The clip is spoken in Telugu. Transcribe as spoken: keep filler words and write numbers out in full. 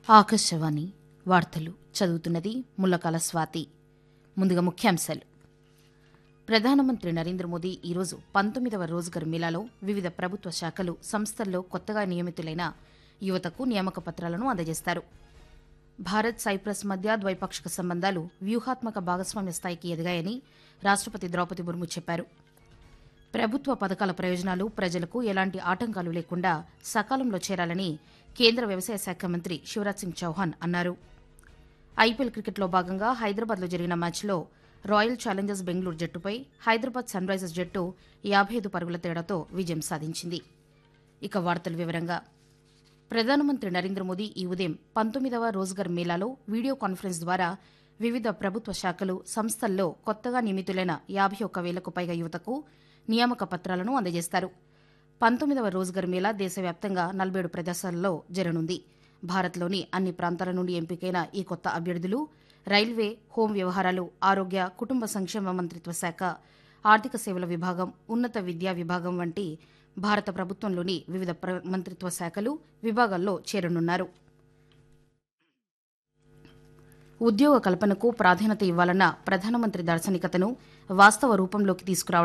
ఆకాశవాణి వార్తలు చదువుతున్నది ముల్లకాల స్వాతి. ముందుగా ముఖ్యాంశాలు. ప్రధానమంత్రి నరేంద్ర మోదీ ఈరోజు పంతొమ్మిదవ రోజ్గర్ మేళాలో వివిధ ప్రభుత్వ శాఖలు, సంస్థల్లో కొత్తగా నియమితులైన యువతకు నియామక పత్రాలను అందజేస్తారు. భారత్ సైప్రస్ మధ్య ద్వైపాక్షిక సంబంధాలు వ్యూహాత్మక భాగస్వామ్య స్థాయికి ఎదిగాయని రాష్టపతి ద్రౌపది ముర్ము చెప్పారు. ప్రభుత్వ పథకాల ప్రయోజనాలు ప్రజలకు ఎలాంటి ఆటంకాలు లేకుండా సకాలంలో చేరాలని కేంద్ర వ్యవసాయ శాఖ మంత్రి శివరాజ్ సింగ్ చౌహాన్ అన్నారు. ఐపీఎల్ క్రికెట్లో భాగంగా హైదరాబాద్లో జరిగిన మ్యాచ్లో royal Challengers Bengaluru జట్టుపై Hyderabad sun Risers జట్టు యాభై ఐదు పరుగుల తేడాతో విజయం సాధించింది. ఇక వార్తల వివరంగా. ప్రధానమంత్రి నరేంద్ర మోదీ ఈ ఉదయం పంతొమ్మిదవ రోజ్గర్ మేళాలో వీడియో కాన్ఫరెన్స్ ద్వారా వివిధ ప్రభుత్వ శాఖలు, సంస్థల్లో కొత్తగా నియమితులైన యాభై ఒక్క వేలకు పైగా యువతకు నియామక పత్రాలను అందజేస్తారు. పంతొమ్మిదవ రోజ్గర్ మేళా దేశవ్యాప్తంగా నలభై ఏడు ప్రదేశాలలో జరగనుంది. భారత్లోని అన్ని ప్రాంతాల నుండి ఎంపికైన ఈ కొత్త అభ్యర్థులు రైల్వే, హోం వ్యవహారాలు, ఆరోగ్య, కుటుంబ సంక్షేమ మంత్రిత్వ శాఖ, ఆర్థిక సేవల విభాగం, ఉన్నత విద్యా విభాగం వంటి భారత ప్రభుత్వంలోని వివిధ మంత్రిత్వ శాఖలు, విభాగాల్లో చేరనున్నారు. ఉద్యోగ కల్పనకు ప్రాధాన్యత ఇవ్వాలన్న ప్రధానమంత్రి దార్శనికతను వాస్తవ రూపంలోకి తీసుకురావడం